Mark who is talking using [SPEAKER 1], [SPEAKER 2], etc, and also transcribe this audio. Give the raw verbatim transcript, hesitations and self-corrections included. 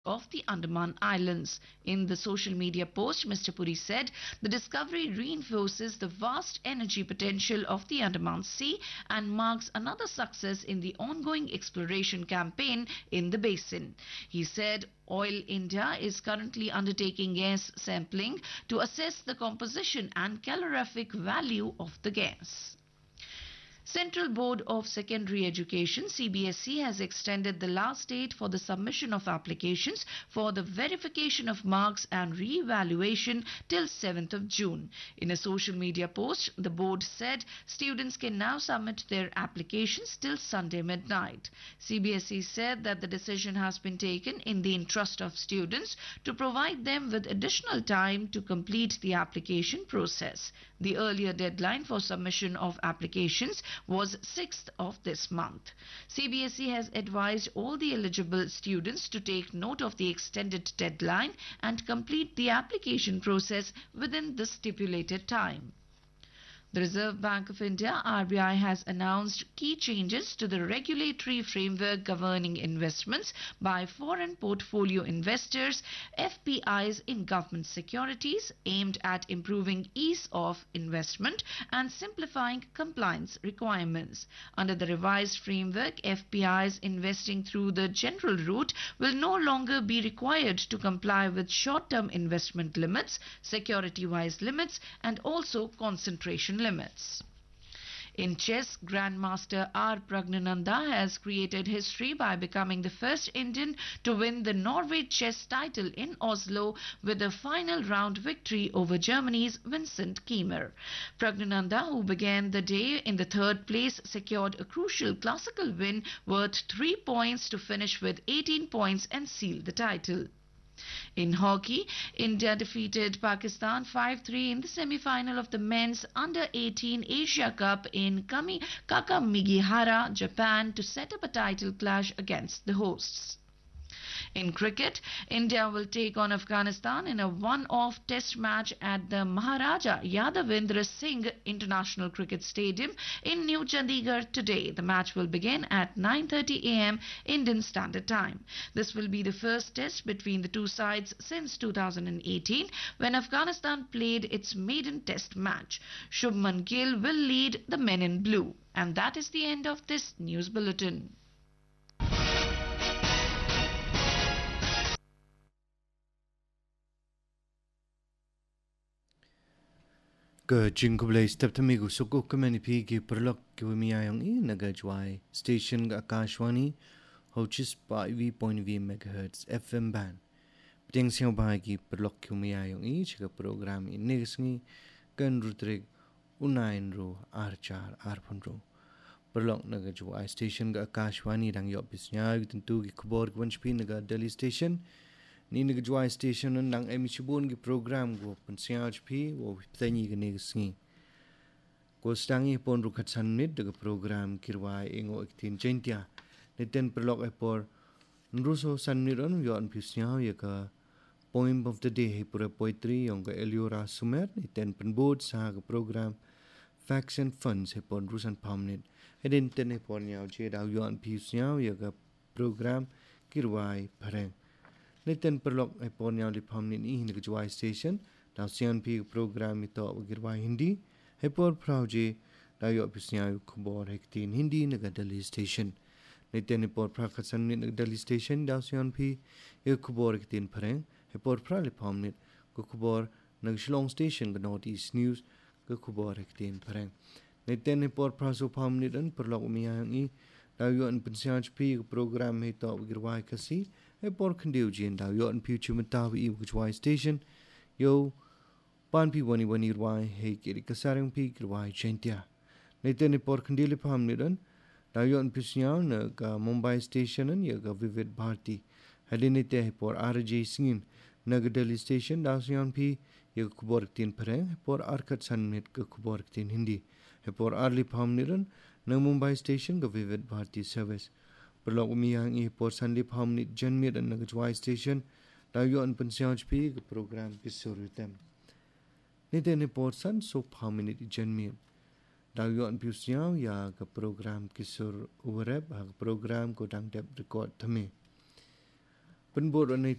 [SPEAKER 1] of the Andaman Islands. In the social media post, Mister Puri said the discovery reinforces the vast energy potential of the Andaman Sea and marks another success in the ongoing exploration campaign in the basin. He said Oil India is currently undertaking gas sampling to assess the composition and calorific value of the gas. Central Board of Secondary Education C B S E has extended the last date for the submission of applications for the verification of marks and re-evaluation till seventh of June. In a social media post, the board said students can now submit their applications till Sunday midnight. C B S E said that the decision has been taken in the interest of students to provide them with additional time to complete the application process. The earlier deadline for submission of applications was sixth of this month. C B S E has advised all the eligible students to take note of the extended deadline and complete the application process within the stipulated time. The Reserve Bank of India R B I has announced key changes to the regulatory framework governing investments by foreign portfolio investors F P Is in government securities, aimed at improving ease of investment and simplifying compliance requirements. Under the revised framework, F P Is investing through the general route will no longer be required to comply with short-term investment limits, security-wise limits and also concentration limits. In chess, Grandmaster R. Pragnananda has created history by becoming the first Indian to win the Norway chess title in Oslo with a final round victory over Germany's Vincent Kiemer. Pragnananda, who began the day in the third place, secured a crucial classical win worth three points to finish with eighteen points and seal the title. In hockey, India defeated Pakistan five three in the semi-final of the men's under eighteen Asia Cup in Kami Kakamigahara, Japan, to set up a title clash against the hosts. In cricket, India will take on Afghanistan in a one-off test match at the Maharaja Yadavendra Singh International Cricket Stadium in New Chandigarh today. The match will begin at nine thirty a m Indian Standard Time. This will be the first test between the two sides since two thousand eighteen, when Afghanistan played its maiden test match. Shubman Gill will lead the men in blue. And that is the end of this news bulletin.
[SPEAKER 2] Ke jingkublai step tamigu suku kemeni pigi perlok kiwimiyayong i nagajwai station ga Akashwani hochis pa V point V megahertz F M band. Pting siang bahagi perlok kiwimiyayong i chika program i negisngi kan rutrig unain ro archar arpun ro. Perlok nagajwai station ga Akashwani dang yopis nya tentu gi kubor kwanchpi naga Delhi station. Ni nagajwai station nang emishibun gi program go pensiaj pi wo ptanyi gi negisngi ko stangi pon rukat sanmit de program kirwai ingo iktin jentia niten perlok epor nruso sanmiron yon pisnya ya ka poem of the day he pura poetry yong ka Eliora Sumer niten penbod sa ka program facts and funds he pon rusan pamnit eden ten he pon yaw je daw yon pisnya ya ka program kirwai pareng Niten perlok epon yang lipam ni ni hindik juai station daw sian pi program ito girwai Hindi epor prauje daw yo pisnya kubor hektin Hindi naga Delhi station niten epor prakasan ni naga Delhi station daw sian pi e kubor hektin pareng epor pra lipam ni ko kubor naga Shillong station ga North East News ko kubor hektin pareng niten epor praso pam ni dan perlok umiyang i daw yo an pensiaj pi program ito girwai kasi Epor kendiu jin daw yo an piu chumentaw i wajwai station yo pan pi wani wani rwai he kiri kasarang pi rwai jentia neten epor kendiu lipam nidan daw yo an pisnyaw na ka Mumbai station an ya ka Vivid Bharti hadinite epor R J Singin na ka Delhi station daw siyan pi ya kubor tin pareng epor arkat sanmit ka kubor tin Hindi epor arli pam nidan na Mumbai station ka Vivid Bharti service Perlok umiyang i por sandi paham ni janmir dan nagajwai station daw yo an pensiaj pi ke program pisurutem. Nite ni por san so paham ni janmir daw yo an piusyaw ya ke program kisur uwereb ha ke program ko dang dep record tame. Penbor an